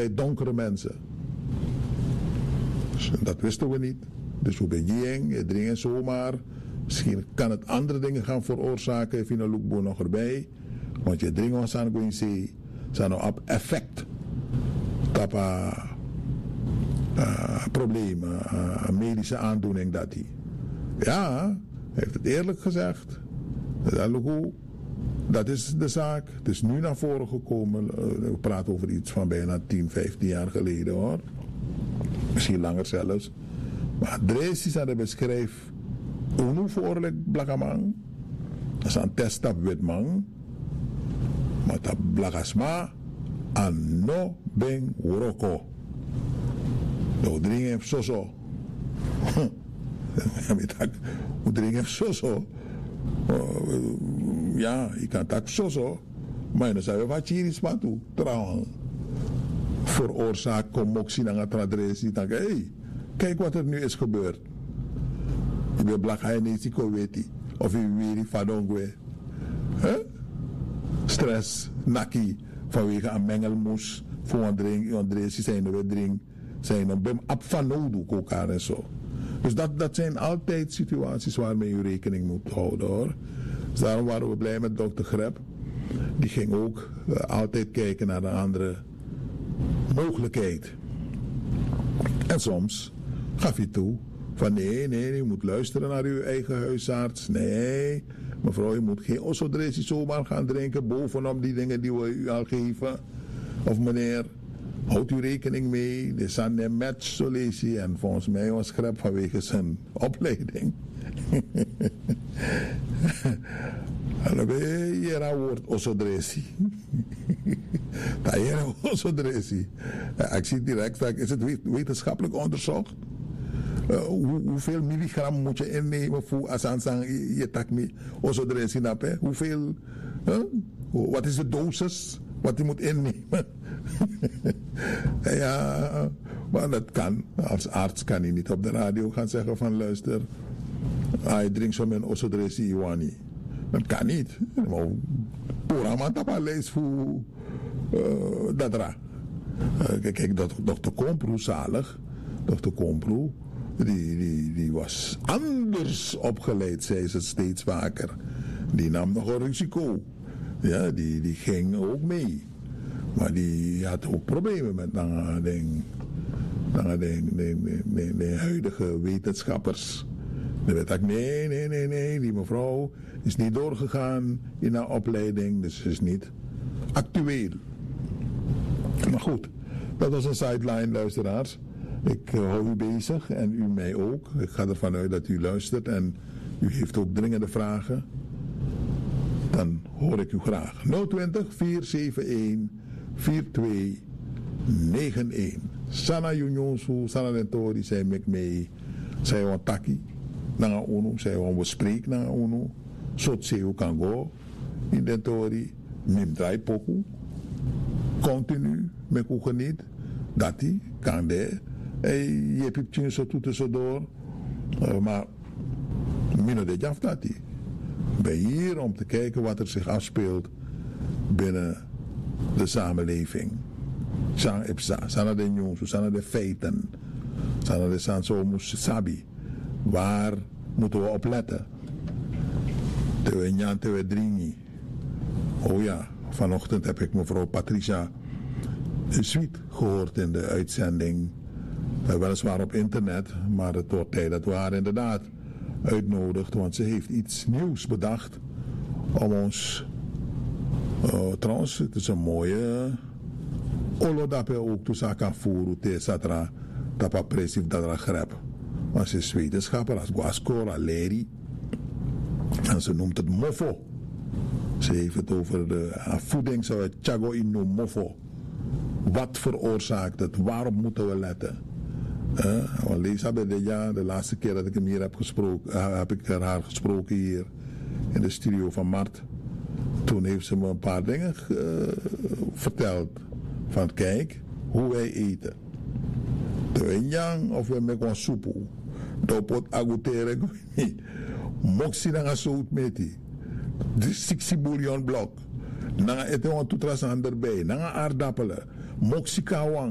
bij donkere mensen. Dus dat wisten we niet. Dus hoe ben je dringen zomaar. Misschien kan het andere dingen gaan veroorzaken. Even een lookbook nog erbij. Want je dringen ons aan going see. Zijn op effect. Tapa problemen. Medische aandoening dat hij. Ja, hij heeft het eerlijk gezegd. Dat is de zaak. Het is nu naar voren gekomen. We praten over iets van bijna 10, 15 jaar geleden hoor. Misschien langer zelfs. Maar Drees is aan de beschrijf. Unu voorlijk blakamang. Dat is een test op witman. Maar dat blagasma. An no ben uroko. Nou, dring heeft zo. Hoe dring heeft zo. Ja, je kan het zo. Maar dan zijn we wat hier is maar toe. Trouwens. Veroorzaak commotie naar het adres. Die denken, hey, kijk wat er nu is gebeurd. Je bent blak, hij niet, ik weet niet. Of je weer vadongwe. Stress, nakkie, vanwege een mengelmoes. Voor een drink, adres, zijn we drink. Zijn een bem apfanodu elkaar en zo. Dus dat zijn altijd situaties waarmee je rekening moet houden hoor. Dus daarom waren we blij met dokter Greb. Die ging ook altijd kijken naar een andere mogelijkheid. En soms gaf hij toe van nee, je moet luisteren naar uw eigen huisarts. Nee, mevrouw, je moet geen osodresie zomaar gaan drinken bovenop die dingen die we u al geven. Of meneer, houdt u rekening mee, de Sanne match zo lees je. En volgens mij was Greb vanwege zijn opleiding. En dan ben je hier woord osodresie. Dat hier osodresie. Ik zie direct, is het wetenschappelijk onderzocht? Hoeveel milligram moet je innemen voor als je tak mee osodresie napt? Hoeveel? Wat is de dosis? Wat je moet innemen? Ja, maar dat kan. Als arts kan je niet op de radio gaan zeggen van luister, je drinkt zo met osodresie, Iwani. Dat kan niet. Pura tapa lees voor dadra. Kijk, dokter Kompro, zalig. Dokter Kompro, die was anders opgeleid, zei ze steeds vaker. Die nam nog een risico. Ja, die ging ook mee. Maar die had ook problemen met de huidige wetenschappers. Dan werd ik, nee, die mevrouw is niet doorgegaan in haar opleiding, dus ze is niet actueel. Maar goed, dat was een sideline, luisteraars. Ik hou u bezig en u mij ook. Ik ga ervan uit dat u luistert en u heeft ook dringende vragen. Dan hoor ik u graag. 020 471 4291. Sana Junionsu, Sana Dentori, zei ik mee. Zij want taki. Nanga unu, zij want we spreken nanga unu. Zot zeeuw kan go. In Dentori. Mim draai poku. Continu. Met u geniet. Dati. Kan de. Je piptje zo toeten zo door. Maar. Mino de jaf dati. Ben hier om te kijken wat er zich afspeelt binnen de samenleving. Sang ipsa, sana de nyonsu, sana de feiten, sana de sanso musabi. Waar moeten we op letten? Tewe nyan, tewe dringi. Oh ja, vanochtend heb ik mevrouw Patricia Sweet gehoord in de uitzending. Weliswaar op internet, maar het wordt tijd dat we haar inderdaad uitnodigt, want ze heeft iets nieuws bedacht om ons trouwens, het is een mooie olodape ook toe sa kan voeren te satra tapa presief dadra grep, want ze is wetenschapper als Guascora Leri en ze noemt het mofo. Ze heeft het over de voeding, zou het chago in no mofo. Wat veroorzaakt het? Waarop moeten we letten? Want de laatste keer dat ik hem hier heb gesproken, heb ik haar gesproken hier in de studio van Mart. Toen heeft ze me een paar dingen verteld. Van kijk, hoe wij eten. De yang of we met een soepu. Dopot agutere niet. Moxie na zout met die. 60 bouillon blok. Na eten we toetras aan erbij. Na aardappelen. Moxie kawang.